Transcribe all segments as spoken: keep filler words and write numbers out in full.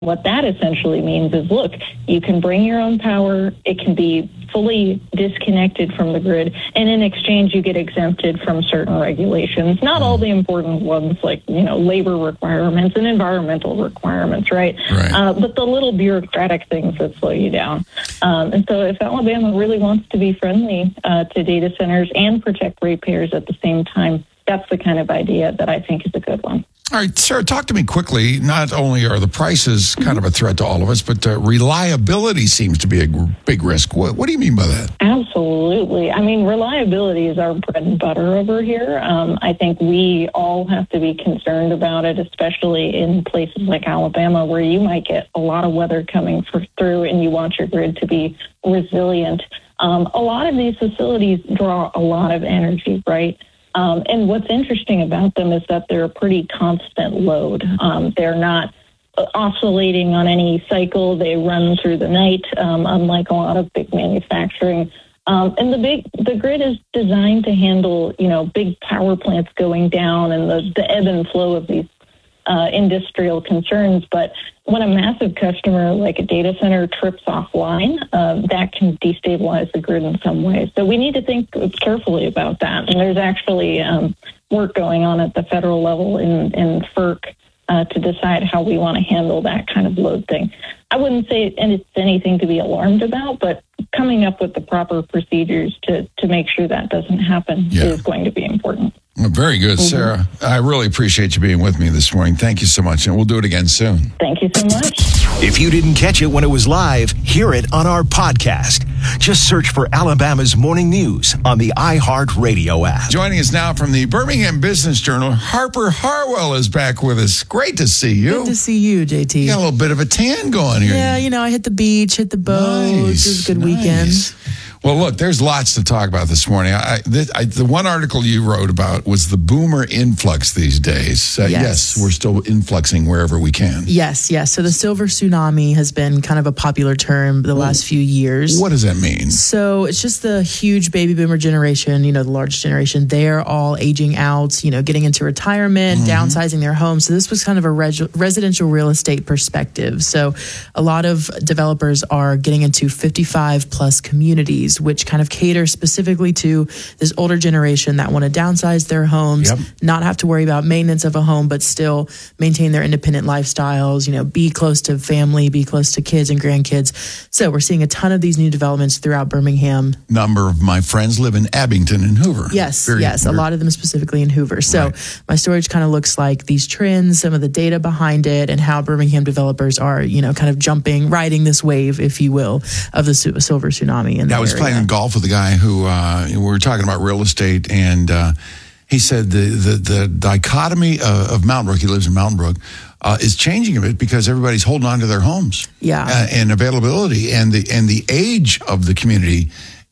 What that essentially means is, look, you can bring your own power. It can be fully disconnected from the grid, and in exchange, you get exempted from certain regulations. Not all the important ones, like, you know, labor requirements and environmental requirements, right? right. Uh, but the little bureaucratic things that slow you down. Um, and so if Alabama really wants to be friendly uh, to data centers and protect ratepayers at the same time, that's the kind of idea that I think is a good one. All right, Sarah, talk to me quickly. Not only are the prices kind of a threat to all of us, but uh, reliability seems to be a g- big risk. What, what do you mean by that? Absolutely. I mean, reliability is our bread and butter over here. Um, I think we all have to be concerned about it, especially in places like Alabama, where you might get a lot of weather coming for, through and you want your grid to be resilient. Um, a lot of these facilities draw a lot of energy, right? Um, and what's interesting about them is that they're a pretty constant load. Um, they're not oscillating on any cycle. They run through the night, um, unlike a lot of big manufacturing. Um, and the big the grid is designed to handle, you know, big power plants going down and the, the ebb and flow of these uh, industrial concerns. But when a massive customer like a data center trips offline, uh, that can destabilize the grid in some ways. So we need to think carefully about that. And there's actually um, work going on at the federal level in, in FERC uh, to decide how we want to handle that kind of load thing. I wouldn't say it's anything to be alarmed about, but coming up with the proper procedures to, to make sure that doesn't happen yeah. is going to be important. Well, very good, mm-hmm. Sarah. I really appreciate you being with me this morning. Thank you so much, and we'll do it again soon. Thank you so much. If you didn't catch it when it was live, hear it on our podcast. Just search for Alabama's Morning News on the iHeartRadio app. Joining us now from the Birmingham Business Journal, Harper Harwell is back with us. Great to see you. Good to see you, J T. You got a little bit of a tan going here. Yeah, you know, I hit the beach, hit the boat. Nice, it was a good nice. weekend. Well, look, there's lots to talk about this morning. I, this, I, the one article you wrote about was the boomer influx these days. Uh, yes. yes, we're still influxing wherever we can. Yes, yes. So the silver tsunami has been kind of a popular term the last few years. What does that mean? So it's just the huge baby boomer generation, you know, the large generation. They're all aging out, you know, getting into retirement, mm-hmm. downsizing their homes. So this was kind of a res- residential real estate perspective. So a lot of developers are getting into fifty-five plus communities, which kind of cater specifically to this older generation that want to downsize their homes, yep. not have to worry about maintenance of a home, but still maintain their independent lifestyles, you know, be close to family, be close to kids and grandkids. So we're seeing a ton of these new developments throughout Birmingham. Number of my friends live in Abington and Hoover. Yes, Very yes, weird. A lot of them specifically in Hoover. So right. my story kind of looks like these trends, some of the data behind it, and how Birmingham developers are, you know, kind of jumping, riding this wave, if you will, of the su- silver tsunami in the I was area. playing golf with a guy who uh, we were talking about real estate, and uh, he said the the, the dichotomy of, of Mountain Brook, he lives in Mountain Brook, uh, is changing a bit because everybody's holding on to their homes. Yeah, uh, and availability, and the and the age of the community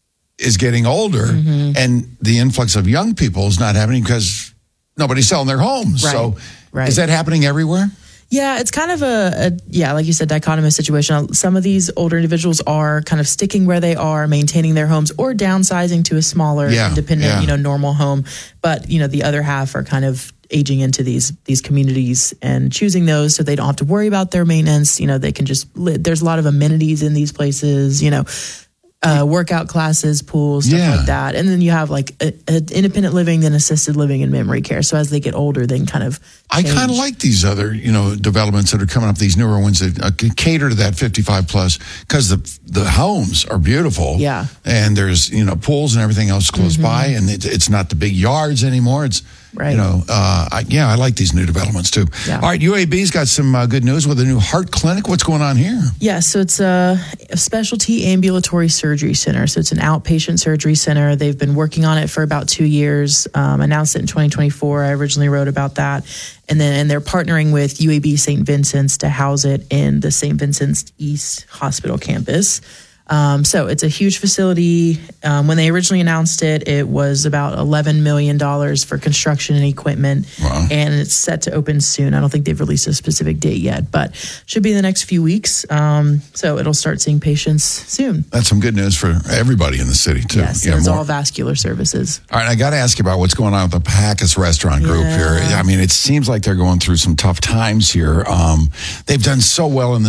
is getting older, mm-hmm. and the influx of young people is not happening because nobody's selling their homes. Right. So, right. is that happening everywhere? Yeah, it's kind of a, a, yeah, like you said, dichotomous situation. Some of these older individuals are kind of sticking where they are, maintaining their homes, or downsizing to a smaller, yeah, independent, yeah. you know, normal home. But, you know, the other half are kind of aging into these these communities and choosing those so they don't have to worry about their maintenance. You know, they can just, live. There's a lot of amenities in these places, you know, Uh, workout classes, pools, stuff yeah. like that. And then you have like a, a independent living, then assisted living and memory care. So as they get older, they can kind of change. I kind of like these other, you know, developments that are coming up, these newer ones that uh, cater to that fifty-five plus, because the the homes are beautiful. Yeah. And there's, you know, pools and everything else close mm-hmm. by, and it, it's not the big yards anymore. It's, right. you know, uh, I, yeah, I like these new developments too. Yeah. All right, U A B's got some uh, good news with a new heart clinic. What's going on here? Yeah, so it's a, a specialty ambulatory surgery center. So it's an outpatient surgery center. They've been working on it for about two years. Um, announced it in twenty twenty-four. I originally wrote about that. And then and they're partnering with U A B Saint Vincent's to house it in the Saint Vincent's East Hospital campus. Um, so it's a huge facility. Um, when they originally announced it, it was about eleven million dollars for construction and equipment. Wow. And it's set to open soon. I don't think they've released a specific date yet, but should be in the next few weeks. Um, so it'll start seeing patients soon. That's some good news for everybody in the city, too. Yes, Yeah, it's more- all vascular services. All right, I got to ask you about what's going on with the Packus Restaurant Group Yeah. here. I mean, it seems like they're going through some tough times here. Um, they've done so well in the